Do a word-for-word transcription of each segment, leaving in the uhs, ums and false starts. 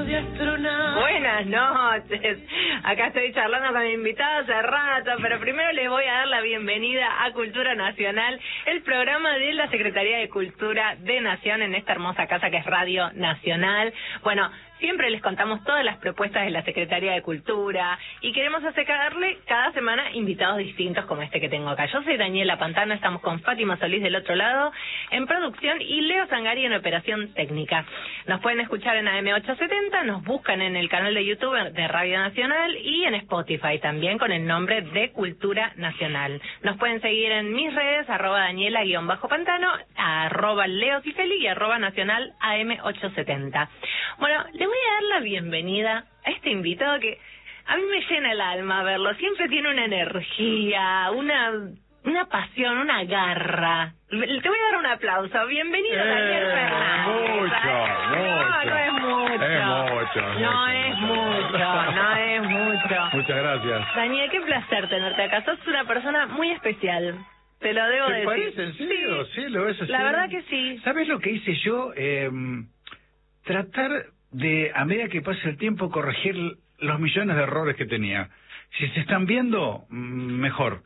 de astronauta. Buenas noches. Acá estoy charlando con mi invitada hace rato, pero primero les voy a dar la bienvenida a Cultura Nacional, el programa de la Secretaría de Cultura de Nación en esta hermosa casa que es Radio Nacional. Bueno, siempre les contamos todas las propuestas de la Secretaría de Cultura y queremos acercarle cada semana invitados distintos como este que tengo acá. Yo soy Daniela Pantano, estamos con Fátima Solís del otro lado en producción y Leo Zangari en operación técnica. Nos pueden escuchar en A M ochocientos setenta, nos buscan en el canal de YouTube de Radio Nacional y en Spotify también con el nombre de Cultura Nacional. Nos pueden seguir en mis redes, arroba Daniela-Pantano, arroba Leo Cifeli y arroba Nacional A M ochocientos setenta. Bueno, le voy a dar la bienvenida a este invitado que a mí me llena el alma verlo. Siempre tiene una energía, una una pasión, una garra. Te voy a dar un aplauso. Bienvenido, eh, Daniel Fernández. Mucho, no, mucho. No es mucho. Es mucho. No es mucho, no es mucho. Muchas gracias. Daniel, qué placer tenerte acá. Sos una persona muy especial. Te lo debo ¿Te decir. parece en serio? Sí, sí, lo ves así. La verdad que sí. ¿Sabes lo que hice yo? Eh, tratar de, a medida que pase el tiempo, corregir los millones de errores que tenía. Si se están viendo, mejor.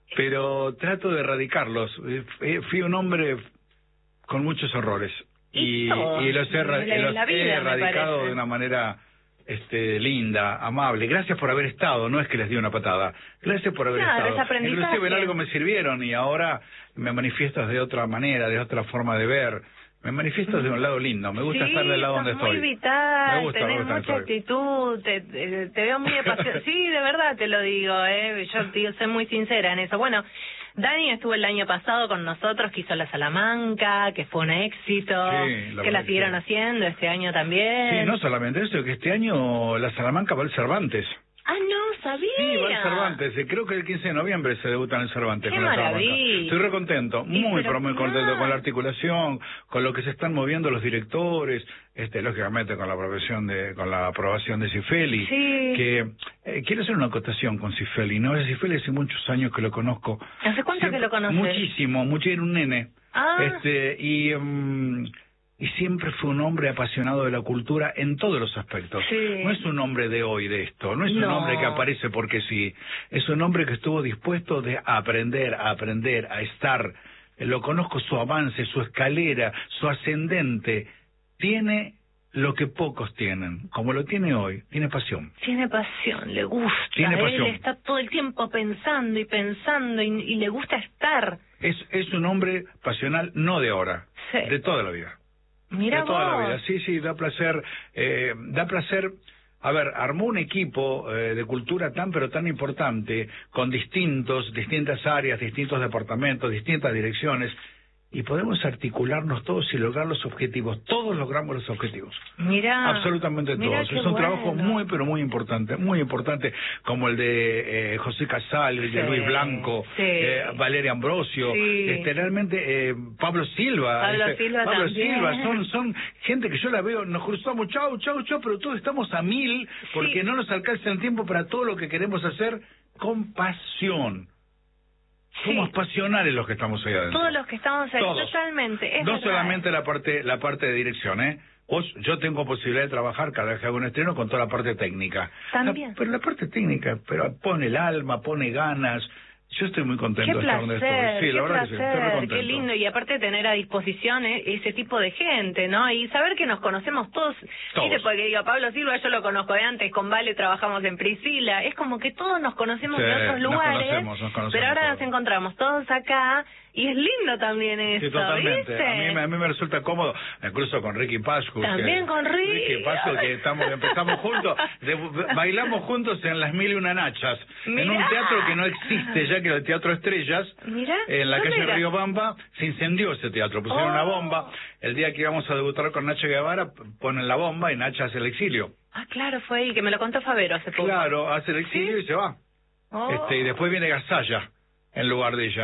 Pero trato de erradicarlos. Eh, fui un hombre con muchos errores. Y, y los he, la, los la vida, he erradicado de una manera este, linda, amable. Gracias por haber estado, no es que les di una patada. Gracias por haber claro, estado. Inclusive en algo me sirvieron y ahora me manifiesto de otra manera, de otra forma de ver. Me manifiesto de un lado lindo, me gusta sí, estar del lado donde estoy. Muy vital, me gusta, tenés me gusta mucha actitud, te, te, te veo muy apasionado. Sí, de verdad te lo digo, eh. yo digo, soy muy sincera en eso. Bueno, Dani estuvo el año pasado con nosotros, que hizo la Salamanca, que fue un éxito, sí, la que la siguieron sí. haciendo este año también. Sí, no solamente eso, que este año la Salamanca va al Cervantes. Ah, no, sabía. Sí, va al Cervantes. Creo que el quince de noviembre se debuta en el Cervantes. Qué con la maravilla. Estoy re contento, muy, pero muy contento con la articulación, con lo que se están moviendo los directores, este, lógicamente con la aprobación de, con la aprobación de Cifeli. Sí. Que eh, quiero hacer una acotación con Cifeli, ¿no? Cifeli hace muchos años que lo conozco. ¿Hace cuánto Siempre, que lo conoces? Muchísimo, mucho, era un nene. Ah. Este, y... Um, Y siempre fue un hombre apasionado de la cultura en todos los aspectos. Sí. No es un hombre de hoy de esto, no es no. un hombre que aparece porque sí. Es un hombre que estuvo dispuesto de aprender, a aprender, a estar. Lo conozco, su avance, su escalera, su ascendente. Tiene lo que pocos tienen, como lo tiene hoy. Tiene pasión. Tiene pasión, le gusta. Tiene pasión. Él está todo el tiempo pensando y pensando y, y le gusta estar. Es, es un hombre pasional, no de ahora, sí. de toda la vida. Mira de toda vos. la vida, sí, sí, da placer, eh, da placer, a ver, armó un equipo eh, de cultura tan pero tan importante, con distintos, distintas áreas, distintos departamentos, distintas direcciones, y podemos articularnos todos y lograr los objetivos, todos logramos los objetivos. Mira, absolutamente mira todos. Es un bueno. trabajo muy pero muy importante, muy importante, como el de eh, José Casal, el de sí, Luis Blanco, sí. eh, Valeria Ambrosio, sí. este, realmente eh, Pablo Silva, Pablo este, Silva Pablo también. Silva, son, son gente que yo la veo, nos cruzamos, chau, chau, chau, pero todos estamos a mil, porque sí. no nos alcanza el tiempo para todo lo que queremos hacer con pasión. Somos sí. pasionales los que estamos ahí adentro. Todos los que estamos ahí, Todos. totalmente. Es no verdad. solamente la parte la parte de dirección, ¿eh? Vos, yo tengo posibilidad de trabajar cada vez que hago un estreno con toda la parte técnica. También. La, pero la parte técnica, pero pone el alma, pone ganas. Yo estoy muy contento qué de estar donde estoy. Sí, qué la verdad placer, que sí, estoy muy contento. Qué lindo, y aparte tener a disposición ese tipo de gente, ¿no? Y saber que nos conocemos todos. Todos. ¿Viste? Porque digo, Pablo Silva yo lo conozco de antes, con Vale trabajamos en Priscila. Es como que todos nos conocemos Sí, de otros nos lugares, conocemos, nos conocemos pero ahora todos. nos encontramos todos acá. Y es lindo también eso, Sí, totalmente. ¿viste? A mí, a mí me resulta cómodo, incluso con Ricky Pascu. También que, con Ricky. Ricky Pascu, que estamos, empezamos juntos, de, bailamos juntos en Las Mil y Una Nachas, Mirá. en un teatro que no existe ya, que era el Teatro Estrellas, Mirá. en la calle era? Riobamba. Se incendió ese teatro, pusieron Oh. una bomba. El día que íbamos a debutar con Nacha Guevara, ponen la bomba y Nacha hace el exilio. Ah, claro, fue ahí, que me lo contó Favero hace poco. Claro, hace el exilio ¿Sí? y se va. Oh. Este, y después viene Gasalla en lugar de ella.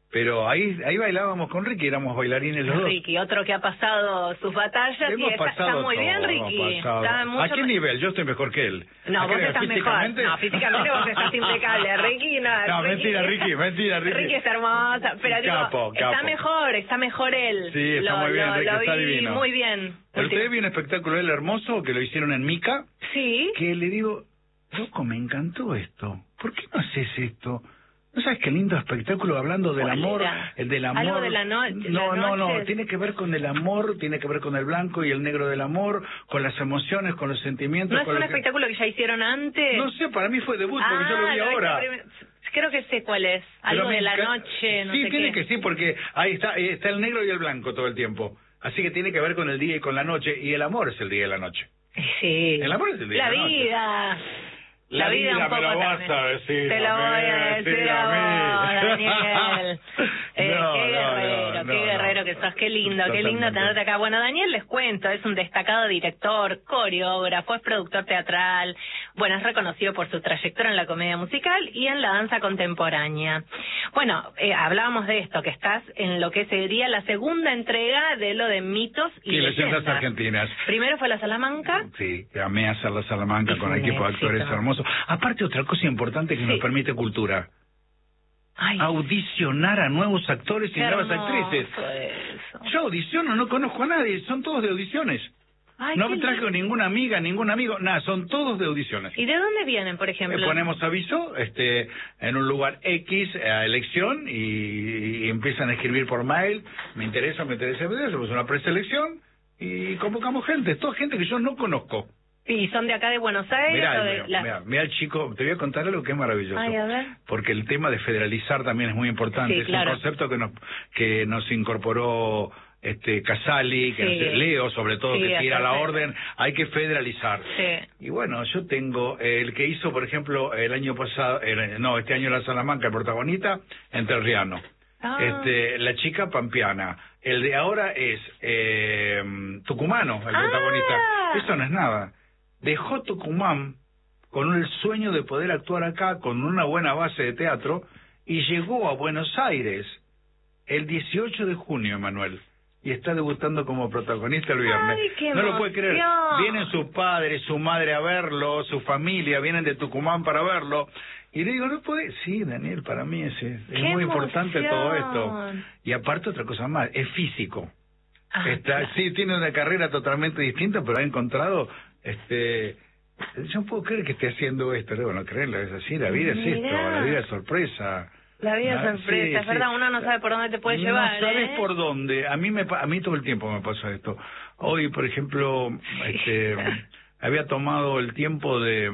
Pero ahí ahí bailábamos con Ricky, éramos bailarines los dos. Ricky, otro que ha pasado sus batallas Hemos y está, pasado está muy todo, bien, Ricky. Está mucho... ¿A qué nivel? Yo estoy mejor que él. No, vos estás mejor. No, físicamente vos estás impecable. Ricky, no. No, Ricky... mentira, Ricky, mentira, Ricky. Ricky es hermosa, pero digo, capo, está capo. mejor, está mejor él. Sí, está lo, muy bien, lo, Ricky, lo está vi divino. muy bien. Pero usted vio un espectáculo de él hermoso que lo hicieron en Mica. Sí. Que le digo, loco, me encantó esto. ¿Por qué no haces esto? ¿No sabes qué lindo espectáculo hablando del amor? El del amor. Algo de la, no no, la no, noche. no, tiene que ver con el amor, tiene que ver con el blanco y el negro del amor, con las emociones, con los sentimientos. ¿No es con un lo espectáculo que... que ya hicieron antes? No sé, para mí fue debut, porque ah, yo lo vi lo ahora. Prim... Creo que sé cuál es. Algo Pero de la enca... noche, no sí, sé tiene qué. que sí, porque ahí está, ahí está el negro y el blanco todo el tiempo. Así que tiene que ver con el día y con la noche, y el amor es el día y la noche. Sí. El amor es el día la y la noche. vida. La, la vida, vida un poco me lo vas también. a decir. Te lo voy a decir a vos, Daniel. eh, no, qué guerrero, no, no, qué no, guerrero no. que sos, qué lindo, Totalmente. qué lindo tenerte acá. Bueno, Daniel, les cuento, es un destacado director, coreógrafo, es productor teatral, bueno, es reconocido por su trayectoria en la comedia musical y en la danza contemporánea. Bueno, eh, hablábamos de esto, que estás en lo que sería la segunda entrega de lo de mitos y, y leyendas. leyendas argentinas. Primero fue la Salamanca. Sí, amé hacer la Salamanca y con el equipo de actores hermoso. Aparte, otra cosa importante que sí. nos permite cultura. Ay, audicionar a nuevos actores y nuevas actrices. Eso. Yo audiciono, no conozco a nadie, son todos de audiciones. Ay, no me traje ninguna amiga, ningún amigo, nada, son todos de audiciones. ¿Y de dónde vienen, por ejemplo? Eh, ponemos aviso este, en un lugar X a elección y, y empiezan a escribir por mail, me interesa, me interesa, me interesa, hacemos una preselección y convocamos gente, toda gente que yo no conozco. ¿Y son de acá de Buenos Aires? Mirá, o de mirá, la... mirá, mirá el chico, te voy a contar algo que es maravilloso. Ay, a ver. Porque el tema de federalizar también es muy importante. Sí, es claro. un concepto que nos que nos incorporó este Casali, que sí. nos, Leo sobre todo, sí, que tira la orden, hay que federalizar. Sí. Y bueno, yo tengo el que hizo, por ejemplo, el año pasado, el, no, este año la Salamanca, el protagonista, entrerriano. Ah. Este, la chica pampeana. El de ahora es eh, tucumano, el ah. protagonista. Eso no es nada. Dejó Tucumán con el sueño de poder actuar acá con una buena base de teatro y llegó a Buenos Aires el dieciocho de junio, Emanuel, y está debutando como protagonista el viernes. Ay, qué no lo puede creer. emoción. Vienen sus padres, su madre a verlo, su familia, vienen de Tucumán para verlo. Y le digo, ¿no puede? Sí, Daniel, para mí es, es muy emoción. importante todo esto. Y aparte otra cosa más, es físico. Ah, Está, claro. Sí, tiene una carrera totalmente distinta, pero ha encontrado, este, yo no puedo creer que esté haciendo esto. Luego, no creerlo, es así, la vida es esto, la vida es sorpresa. La vida es Ah, sorpresa, sí, es verdad, sí. uno no sabe por dónde te puede no llevar. sabes ¿eh? por dónde. A mí me a mí todo el tiempo me pasa esto. Hoy, por ejemplo, este, había tomado el tiempo de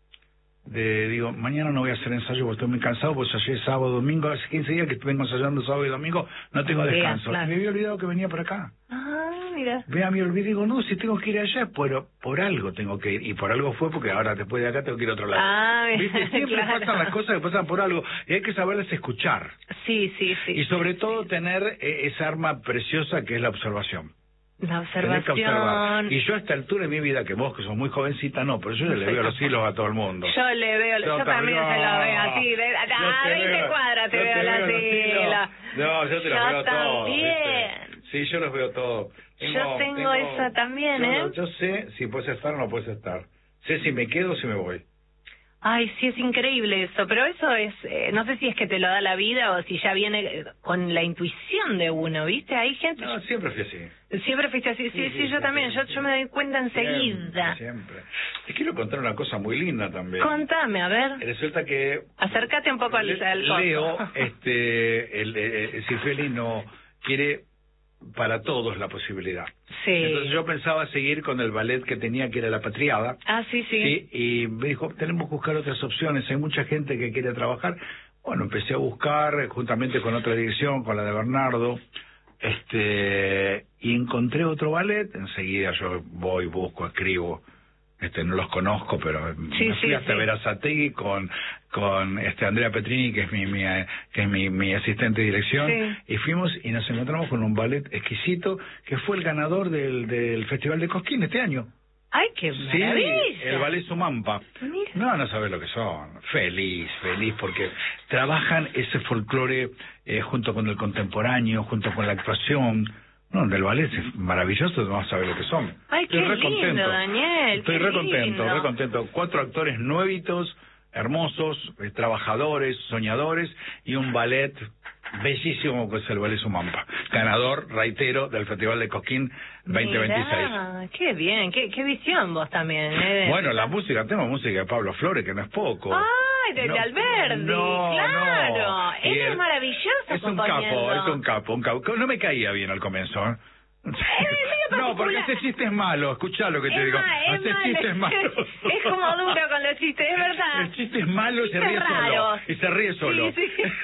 de digo, mañana no voy a hacer ensayo porque estoy muy cansado, pues ayer sábado, domingo, hace quince días que vengo ensayando sábado y domingo, no tengo descanso. Claro. Me había olvidado que venía por acá. Ah, mira. Vea, me olvidé, digo, no, si tengo que ir allá, pero por algo tengo que ir. Y por algo fue porque ahora después de acá tengo que ir a otro lado. Ah, ¿viste? Siempre claro. pasan las cosas que pasan por algo. Y hay que saberlas escuchar. Sí, sí, sí. Y sobre sí, todo sí. tener eh, esa arma preciosa que es la observación. La Tener que observar. observación. Y yo a esta altura de mi vida, que vos que sos muy jovencita, no, pero yo ya le veo los hilos a todo el mundo. Yo le veo, yo, Yo también también. se lo veo así, de, a Yo te veinte veo, cuadras te yo veo te la veo los hilos. sigla. No, yo te los Yo veo todos. también. ¿viste? Sí, yo los veo todos. Yo tengo eso también, yo, ¿eh? Yo sé si puedes estar o no puedes estar. Sé si me quedo o si me voy. Ay, sí, es increíble eso, pero eso es, eh, no sé si es que te lo da la vida o si ya viene eh, con la intuición de uno, ¿viste? Hay gente... No, siempre fui así. Siempre fuiste así, sí, sí, sí, sí yo también, yo, yo me doy cuenta enseguida. Siempre, siempre. Te quiero contar una cosa muy linda también. Contame, a ver. Resulta que... Acércate un poco al, al coso. Leo, este, el, el, el Cifeli no quiere para todos la posibilidad. Sí. Entonces yo pensaba seguir con el ballet que tenía, que era La Patriada. Ah, sí, sí. Sí, y me dijo, tenemos que buscar otras opciones, hay mucha gente que quiere trabajar. Bueno, empecé a buscar, juntamente con otra dirección, con la de Bernardo, este y encontré otro ballet. Enseguida yo voy, busco, escribo. Este, no los conozco, pero sí, me fui sí, hasta sí. Verazategui con con este Andrea Petrini, que es mi, mi que es mi, mi asistente de dirección, sí. y fuimos y nos encontramos con un ballet exquisito que fue el ganador del, del Festival de Cosquín este año. ¡Ay, qué maravilla! Sí, el ballet Sumampa. Mira. No, no sabes lo que son. Feliz, feliz, porque trabajan ese folclore eh, junto con el contemporáneo, junto con la actuación. No, del ballet es maravilloso, no sabes lo que son. ¡Ay, qué Estoy re lindo, contento. Daniel! Estoy qué re contento, lindo. re contento. Cuatro actores nuevitos, hermosos, eh, trabajadores, soñadores, y un ballet bellísimo que es el ballet Sumampa. Ganador, reitero, del Festival de Cosquín veinte veintiséis. Mirá, qué bien, qué, qué visión vos también, ¿eh? Bueno, la música, tengo música de Pablo Flores, que no es poco. ¡Ay, de, No, de Alberdi! no, ¡Claro! no. Él Y es él- maravilloso Es un componiendo. capo, es un capo, un capo. No me caía bien al comienzo, ¿eh? medio No, porque particular. ese chiste es malo, escuchá lo que te Es digo. ma- es Ese malo. chiste es malo. Es como duro con los chistes, es verdad. El chiste es malo y se Chistes ríe solo. raros. Y se ríe solo. Sí, sí.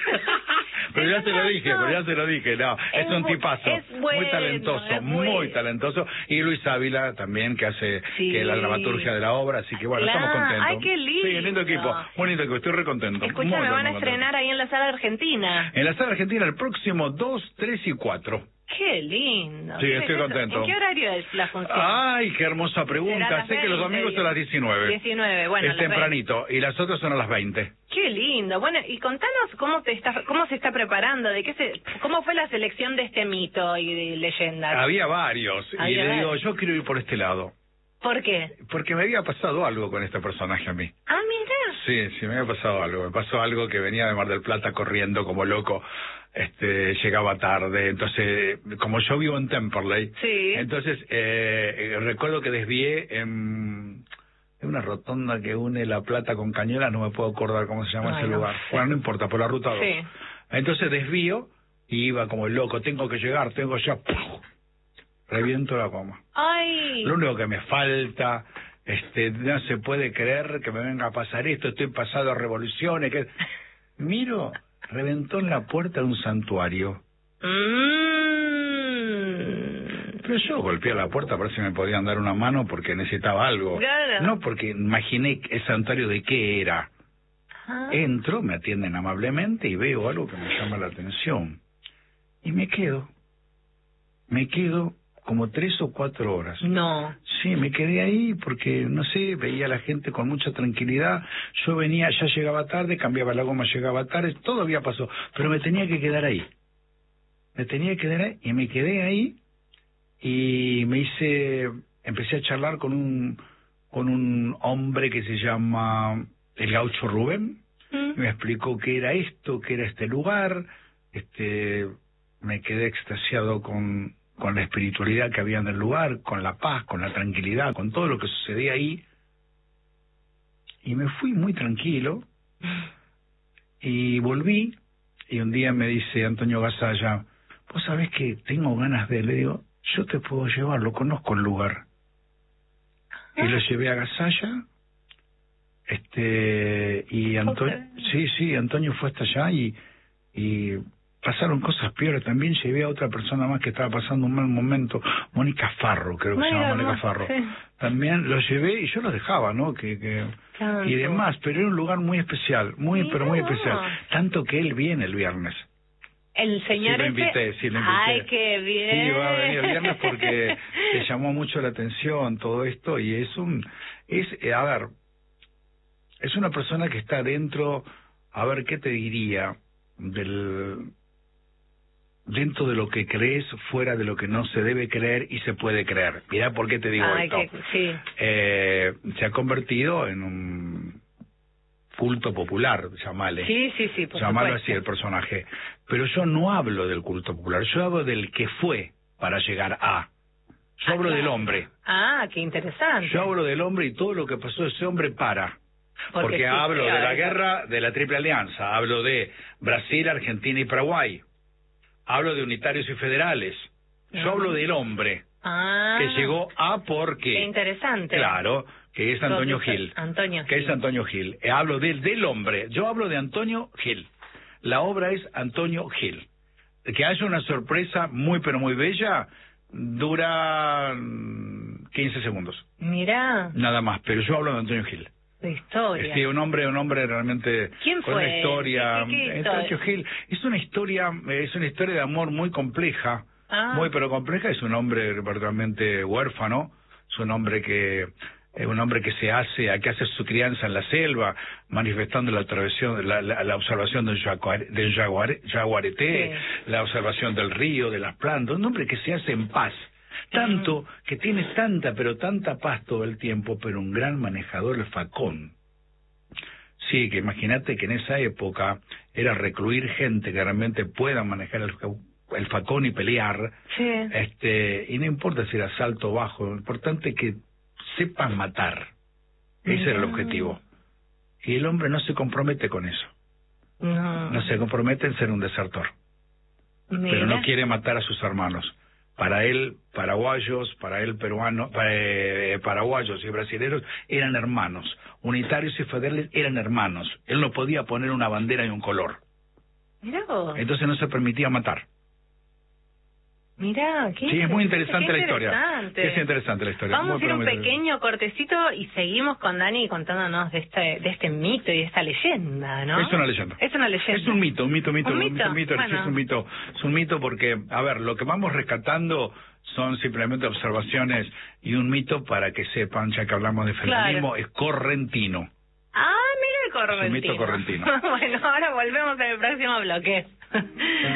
Pero ya Tenés se lo dije, razón. pero ya se lo dije, no, es, Es un bu- tipazo, es bueno, muy talentoso, es muy bueno. talentoso, y Luis Ávila también, que hace Sí. que la dramaturgia de la obra, así que bueno, Claro. estamos contentos. Ay, qué lindo. Sí, lindo equipo, muy lindo equipo, estoy re contento. Escucha, muy, me van a muy estrenar ahí en la sala argentina. en la sala argentina el próximo dos, tres y cuatro. Qué lindo. Sí, ¿Qué estoy es eso? contento. ¿En qué horario es la función? Ay, qué hermosa Será a pregunta. las Sé que los veinte, domingos son a las diecinueve. diecinueve, bueno. es las tempranito, y las otras son a las veinte. veinte. Qué lindo. Bueno, y contanos cómo te está, cómo se está preparando, de qué se, cómo fue la selección de este mito y de leyendas. Había varios, y Había le digo, varios. yo quiero ir por este lado. ¿Por qué? Porque me había pasado algo con este personaje a mí. Ah, mira. Sí, sí, me había pasado algo. Me pasó algo que venía de Mar del Plata corriendo como loco. Este, llegaba tarde. Entonces, como yo vivo en Temperley, Sí. entonces eh, eh, recuerdo que desvié en, en una rotonda que une La Plata con Cañuelas, no me puedo acordar cómo se llama Ay, ese no lugar. sé. Bueno, no importa, por la ruta dos. Sí. Entonces desvío y iba como loco. Tengo que llegar, tengo ya... ¡puf! Reviento la goma. Ay. Lo único que me falta, este, no se puede creer que me venga a pasar esto, estoy pasado a revoluciones, que miro, reventó en la puerta de un santuario. Mm. Pero yo golpeé la puerta para ver si me podían dar una mano porque necesitaba algo. Claro. No porque imaginé el santuario de qué era. Ah. Entro, me atienden amablemente y veo algo que me llama la atención. Y me quedo. Me quedo como tres o cuatro horas. No. Sí, me quedé ahí porque, no sé, veía a la gente con mucha tranquilidad. Yo venía, ya llegaba tarde, cambiaba la goma, llegaba tarde, todo había pasado. Pero me tenía que quedar ahí. Me tenía que quedar ahí y me quedé ahí y me hice, empecé a charlar con un, con un hombre que se llama el Gaucho Rubén. Mm. Me explicó qué era esto, qué era este lugar. Este, me quedé extasiado con, con la espiritualidad que había en el lugar, con la paz, con la tranquilidad, con todo lo que sucedía ahí. Y me fui muy tranquilo y volví y un día me dice Antonio Gasalla, vos sabés que tengo ganas de, le digo, yo te puedo llevar, lo conozco el lugar. Y lo llevé a Gasalla, este, y Antonio, Ok. sí, sí, Antonio fue hasta allá y, y pasaron cosas peores. También llevé a otra persona más que estaba pasando un mal momento, Mónica Farro, creo que se Mónica llama Mónica Farro, Farro. sí. También lo llevé y yo los dejaba, ¿no? Que, que Claro, y sí. demás, pero era un lugar muy especial, muy, Mirá pero muy vos. especial. Tanto que él viene el viernes. El señor Sí, lo ese- invité, sí, lo invité. Ay, qué bien. Sí, va a venir el viernes porque le llamó mucho la atención todo esto y es un, es, eh, a ver, es una persona que está dentro, a ver, ¿qué te diría? Del, dentro de lo que crees, fuera de lo que no se debe creer y se puede creer. Mirá por qué te digo Ay, esto. que- sí. Eh, se ha convertido en un culto popular, llamale. Sí, sí, sí, por Llamarlo supuesto. así el personaje. Pero yo no hablo del culto popular, yo hablo del que fue para llegar a. Yo Ah, hablo del claro. hombre. Ah, qué interesante. Yo hablo del hombre y todo lo que pasó ese hombre para. Porque Porque, sí, hablo sí, de la a ver. guerra de la Triple Alianza, hablo de Brasil, Argentina y Paraguay. Hablo de unitarios y federales. Yo Ah. hablo del hombre Ah, que llegó a porque. qué interesante. Claro, que es Antonio Profesor Gil. Antonio Que Gil. es Antonio Gil. Eh, hablo del, del hombre. Yo hablo de Antonio Gil. La obra es Antonio Gil. Que haya una sorpresa muy pero muy bella, dura mm, quince segundos. Mirá, Nada más. Pero yo hablo de Antonio Gil. de historia. Sí, un hombre, un hombre realmente ¿Quién con fue? una historia. ¿Qué- qué- qué Eh, historia? Antonio Gil es una historia, eh, es una historia de amor muy compleja. Ah. Muy pero compleja. Es un hombre verdaderamente huérfano es un hombre que es un hombre que se hace, que hace su crianza en la selva, manifestando la observación, la, la, la observación del, jaguar, del jaguar, jaguarete, sí. la observación del río, de las plantas, un hombre que se hace en paz, tanto, uh-huh. que tiene tanta, pero tanta paz todo el tiempo, pero un gran manejador, el facón. Sí, que imagínate que en esa época era recluir gente que realmente pueda manejar el, el facón y pelear, sí. este, y no importa si era alto o bajo, lo importante es que sepan matar. Ese no. era el objetivo. Y el hombre no se compromete con eso. No, no se compromete en ser un desertor. Mira. Pero no quiere matar a sus hermanos. Para él, paraguayos, para él, peruanos, eh, paraguayos y brasileños eran hermanos. Unitarios y federales eran hermanos. Él no podía poner una bandera y un color. Mirá vos. Entonces no se permitía matar. Mirá, qué sí, es muy interesante la historia. Interesante. Es interesante la historia. Vamos muy, a ir un muy pequeño cortecito y seguimos con Dani contándonos de este de este mito y de esta leyenda, ¿no? Es una leyenda. Es una leyenda. Es un mito, un mito, mito, un un mito, mito, mito, bueno. es un mito, es un mito porque, a ver, lo que vamos rescatando son simplemente observaciones y un mito para que sepan, ya que hablamos de feminismo, claro. es correntino. Ah, mira el correntino. Es un mito correntino. Bueno, ahora volvemos en el próximo bloque.